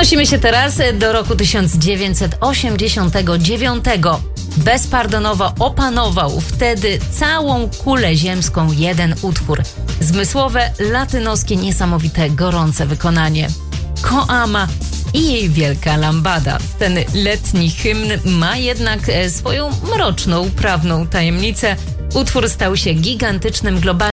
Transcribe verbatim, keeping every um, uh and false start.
Przenosimy się teraz do roku tysiąc dziewięćset osiemdziesiątego dziewiątego. Bezpardonowo opanował wtedy całą kulę ziemską jeden utwór. Zmysłowe, latynoskie, niesamowite, gorące wykonanie. Koama i jej wielka lambada. Ten letni hymn ma jednak swoją mroczną, prawną tajemnicę. Utwór stał się gigantycznym globalnym